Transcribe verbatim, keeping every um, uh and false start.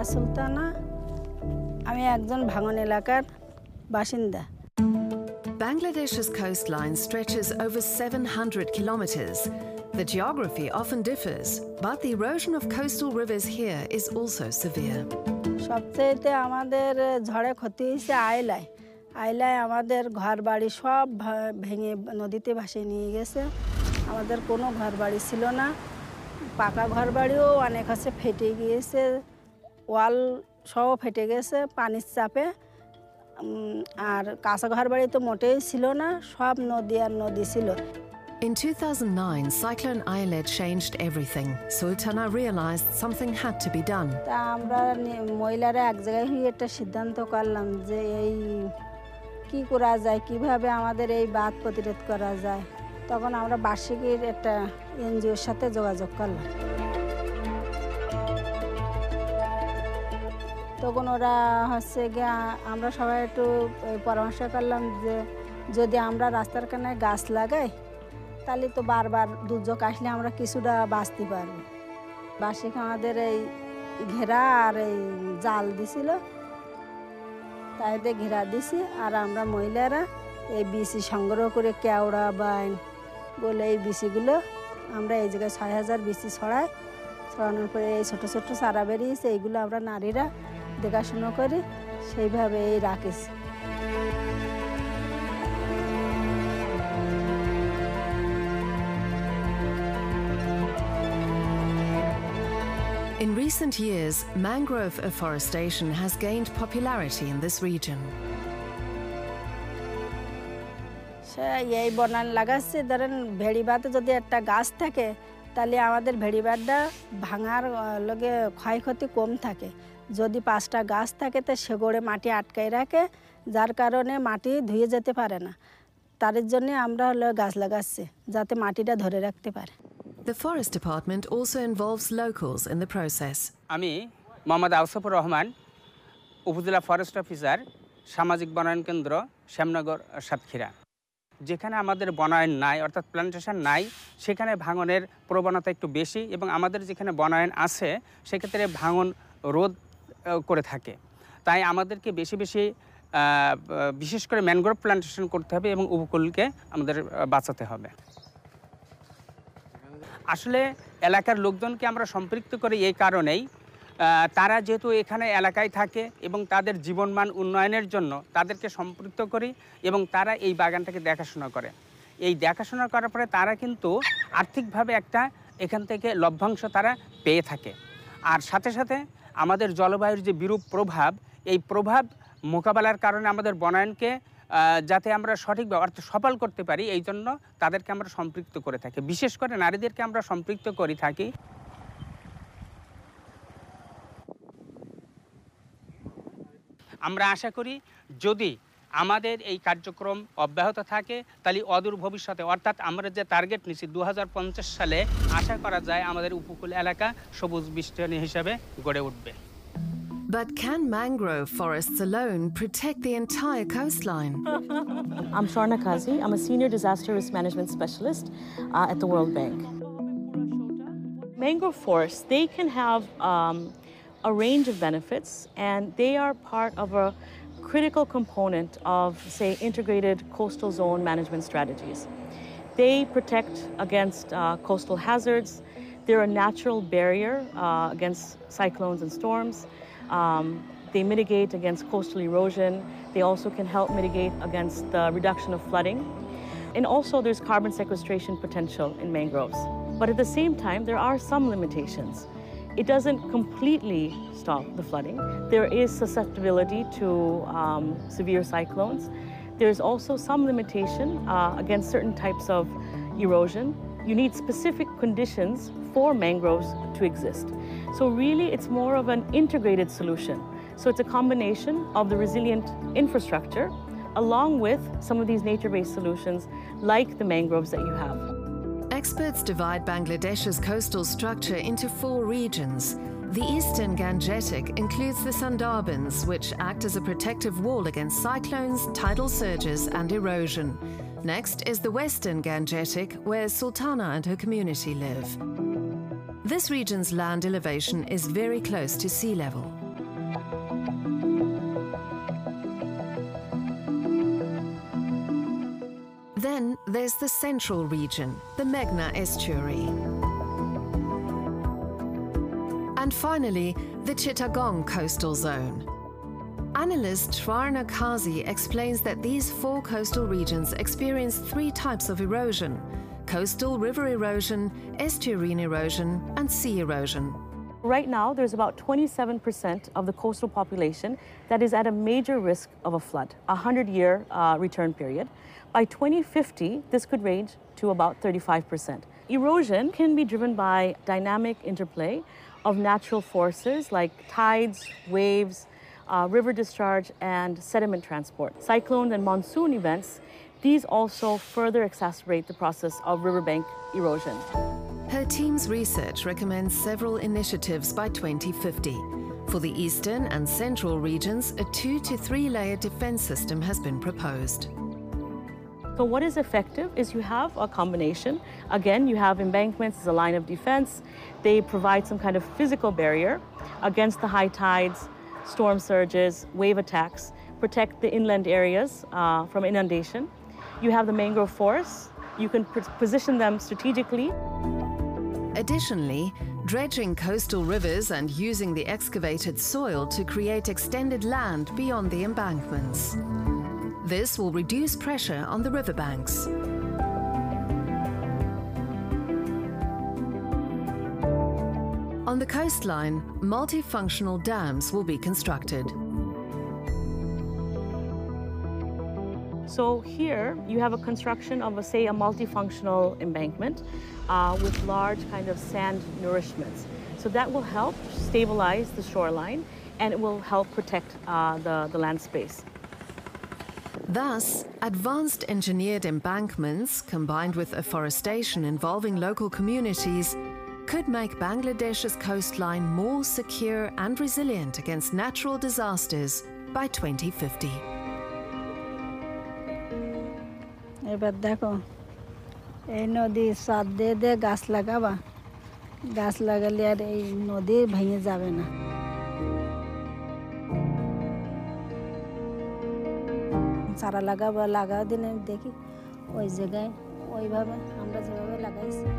সুলতানা আমি একজন ভাঙন এলাকার বাসিন্দা Bangladesh's coastline stretches over seven hundred kilometers. The geography often differs, but the erosion of coastal rivers here is also severe. সবচেয়ে আমাদের ঝড়ে ক্ষতি হয়েছে আইলায় আইলায় আমাদের ঘরবাড়ি সব ভেঙে নদীতে ভাসিয়ে নিয়ে গেছে আমাদের কোনো ঘরবাড়ি ছিল না পাকা ঘরবাড়িও অনেক আছে ফেটে গিয়েছে ওয়াল সব ফেটে গেছে পানির চাপে আর কাঁচা ঘরবাড়ি তো মোটেই ছিল না সব নদী আর নদী ছিল In two thousand nine, Cyclone Ayelet changed everything. Sultana realized something had to be done. তা আমরা মহিলারা এক জায়গায় হয়ে একটা সিদ্ধান্ত করলাম যে এই কি করা যায় কিভাবে আমাদের এই বাঁধ প্রতিরোধ করা যায় তখন আমরা বার্ষিকীর একটা এনজিওর সাথে যোগাযোগ করলাম তখন ওরা হচ্ছে গিয়ে আমরা সবাই একটু পরামর্শ করলাম যে যদি আমরা রাস্তার কানে গাছ লাগাই তাহলে তো বারবার দুর্যোগ আসলে আমরা কিছুটা বাঁচতে পারবো বার্ষিক আমাদের এই ঘেরা আর এই জাল দিছিল তাইতে ঘেরা দিছি আর আমরা মহিলারা এই বিচি সংগ্রহ করে কেওড়া বাইন বলে এই বিচিগুলো আমরা এই জায়গায় ছয় হাজার বিচি ছড়াই ছড়ানোর পরে এই ছোটো ছোটো চারা বেরিয়েছে এইগুলো আমরা নারীরা দেখাশুনো করি সেইভাবে এই রাখিছি In recent years, mangrove afforestation has gained popularity in this region. এই বনান লাগাচ্ছে ধরেন ভেড়িবাতে যদি একটা গাছ থাকে তাহলে আমাদের ভেড়িবাটটা ভাঙার লগে ক্ষয়ক্ষতি কম থাকে যদি পাঁচটা গাছ থাকে তো সেগড়ে মাটি আটকায় রাখে যার কারণে মাটি ধুয়ে যেতে পারে না তার জন্য আমরা হলো গাছ লাগাচ্ছি যাতে মাটিটা ধরে রাখতে পারে The Forest Department also involves locals in the process. আমি মোহাম্মদ আউসাফুর রহমান উপজেলা ফরেস্ট অফিসার সামাজিক বনায়ন কেন্দ্র শ্যামনগর সাতক্ষীরা যেখানে আমাদের বনায়ন নাই অর্থাৎ প্ল্যান্টেশন নাই সেখানে ভাঙনের প্রবণতা একটু বেশি এবং আমাদের যেখানে বনায়ন আছে সেক্ষেত্রে ভাঙন রোধ করে থাকে তাই আমাদেরকে বেশি বেশি বিশেষ করে ম্যানগ্রোভ প্ল্যান্টেশন করতে হবে এবং উপকূলকে আমাদের বাঁচাতে হবে আসলে এলাকার লোকজনকে আমরা সম্পৃক্ত করি এই কারণেই তারা যেহেতু এখানে এলাকায় থাকে এবং তাদের জীবনমান উন্নয়নের জন্য তাদেরকে সম্পৃক্ত করি এবং তারা এই বাগানটাকে দেখাশোনা করে এই দেখাশোনা করার পরে তারা কিন্তু আর্থিকভাবে একটা এখান থেকে লভ্যাংশ তারা পেয়ে থাকে আর সাথে সাথে আমাদের জলবায়ুর যে বিরূপ প্রভাব এই প্রভাব মোকাবেলার কারণে আমাদের বনায়নকে যাতে আমরা সঠিকভাবে অর্থাৎ সফল করতে পারি এই জন্য তাদেরকে আমরা সম্পৃক্ত করে থাকি বিশেষ করে নারীদেরকে আমরা সম্পৃক্ত করে থাকি আমরা আশা করি যদি আমাদের এই কার্যক্রম অব্যাহত থাকে তাহলে অদূর ভবিষ্যতে অর্থাৎ আমরা যে টার্গেট নিছি দু হাজার পঞ্চাশ সালে আশা করা যায় আমাদের উপকূল এলাকা সবুজ বেষ্টনী হিসেবে গড়ে উঠবে But can mangrove forests alone protect the entire coastline? I'm Sharna Kazi. I'm a senior disaster risk management specialist uh, at the World Bank. Mangrove forests, they can have um, a range of benefits, and they are part of a critical component of, say, integrated coastal zone management strategies. They protect against uh, coastal hazards. They're a natural barrier uh, against cyclones and storms. Um, they mitigate against coastal erosion. They also can help mitigate against the reduction of flooding. And also there's carbon sequestration potential in mangroves. But at the same time, there are some limitations. It doesn't completely stop the flooding. There is susceptibility to um, severe cyclones. There's also some limitation uh, against certain types of erosion. You need specific conditions for mangroves to exist. So really, it's more of an integrated solution. So it's a combination of the resilient infrastructure along with some of these nature-based solutions like the mangroves that you have. Experts divide Bangladesh's coastal structure into four regions. The eastern Gangetic includes the Sundarbans, which act as a protective wall against cyclones, tidal surges and erosion. Next is the western Gangetic, where Sultana and her community live. This region's land elevation is very close to sea level. Then there's the central region, the Meghna estuary. And finally, the Chittagong coastal zone. Analyst Swarna Kazi explains that these four coastal regions experience three types of erosion: coastal river erosion, estuarine erosion, and sea erosion. Right now, there's about twenty-seven percent of the coastal population that is at a major risk of a flood, a hundred-year uh, return period. By twenty fifty, this could range to about thirty-five percent. Erosion can be driven by dynamic interplay of natural forces like tides, waves, uh, river discharge, and sediment transport. Cyclone and monsoon events, these also further exacerbate the process of riverbank erosion. Her team's research recommends several initiatives by twenty fifty. For the eastern and central regions, a two to three layer defense system has been proposed. So what is effective is you have a combination. Again, you have embankments as a line of defense. They provide some kind of physical barrier against the high tides, storm surges, wave attacks, protect the inland areas uh, from inundation. You have the mangrove forests. You can position them strategically. Additionally, dredging coastal rivers and using the excavated soil to create extended land beyond the embankments. This will reduce pressure on the riverbanks. On the coastline, multifunctional dams will be constructed. So here you have a construction of, a, say, a multifunctional embankment uh, with large kind of sand nourishments. So that will help stabilize the shoreline and it will help protect uh, the, the land space. Thus, advanced engineered embankments combined with afforestation involving local communities could make Bangladesh's coastline more secure and resilient against natural disasters by twenty fifty. এবার দেখো এই নদী সাত দিয়ে দিয়ে গাছ লাগাবা গাছ লাগালে আর এই নদী ভেঙে যাবে না চারা লাগাবো লাগাও দিলে দেখি ওই জায়গায় ওইভাবে আমরা যেভাবে লাগাইছি